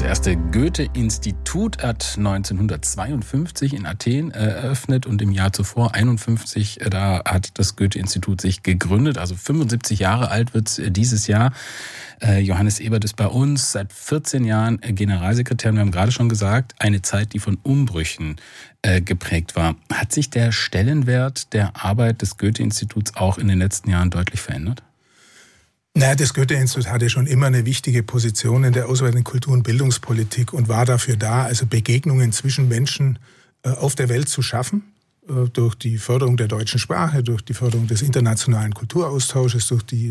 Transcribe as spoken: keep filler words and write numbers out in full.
Das erste Goethe-Institut hat neunzehnhundertzweiundfünfzig in Athen eröffnet und im Jahr zuvor, einundfünfzig, da hat das Goethe-Institut sich gegründet. Also fünfundsiebzig Jahre alt wird es dieses Jahr. Johannes Ebert ist bei uns seit vierzehn Jahren Generalsekretär. Wir haben gerade schon gesagt, eine Zeit, die von Umbrüchen geprägt war. Hat sich der Stellenwert der Arbeit des Goethe-Instituts auch in den letzten Jahren deutlich verändert? Naja, das Goethe-Institut hatte schon immer eine wichtige Position in der auswärtigen Kultur- und Bildungspolitik und war dafür da, also Begegnungen zwischen Menschen auf der Welt zu schaffen, durch die Förderung der deutschen Sprache, durch die Förderung des internationalen Kulturaustausches, durch die